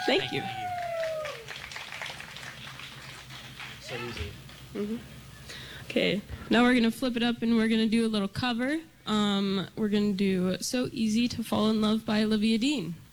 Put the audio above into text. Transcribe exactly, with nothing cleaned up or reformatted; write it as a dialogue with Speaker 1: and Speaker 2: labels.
Speaker 1: Thank,
Speaker 2: Thank
Speaker 1: you.
Speaker 2: you. So easy.
Speaker 1: Mm-hmm. Okay, now we're gonna flip it up and we're gonna do a little cover. Um, we're gonna do "So Easy to Fall in Love" by Olivia Dean.